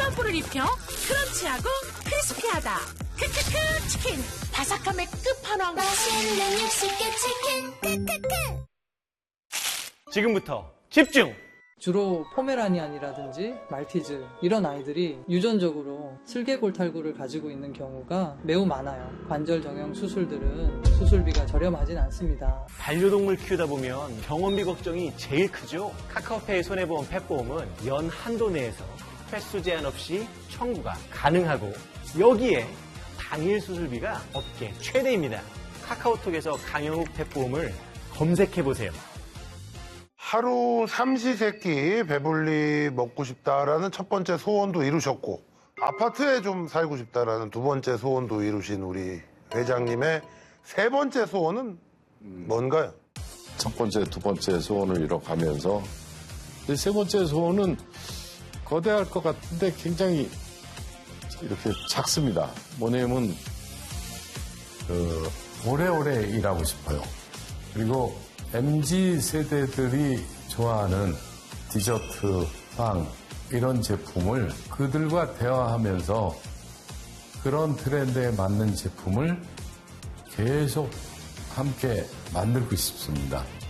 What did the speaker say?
뼈부를 입혀 크런치하고 크리스피하다. 크크크 치킨, 바삭함의 끝판왕. 맛있는 육식계 치킨 크크크. 지금부터 집중! 주로 포메라니안이라든지 말티즈 이런 아이들이 유전적으로 슬개골탈구를 가지고 있는 경우가 매우 많아요. 관절 정형 수술들은 수술비가 저렴하진 않습니다. 반려동물 키우다 보면 병원비 걱정이 제일 크죠. 카카오페이 손해보험 펫보험은 연 한도 내에서 횟수 제한 없이 청구가 가능하고 여기에 당일 수술비가 업계 최대입니다. 카카오톡에서 강영욱 펫보험을 검색해보세요. 하루 삼시세끼 배불리 먹고 싶다라는 첫 번째 소원도 이루셨고 아파트에 좀 살고 싶다라는 두 번째 소원도 이루신 우리 회장님의 세 번째 소원은 뭔가요? 첫 번째, 두 번째 소원을 이뤄가면서 세 번째 소원은 거대할 것 같은데 굉장히 이렇게 작습니다. 뭐냐면 오래오래 일하고 싶어요. 그리고 MZ세대들이 좋아하는 디저트, 빵 이런 제품을 그들과 대화하면서 그런 트렌드에 맞는 제품을 계속 함께 만들고 싶습니다.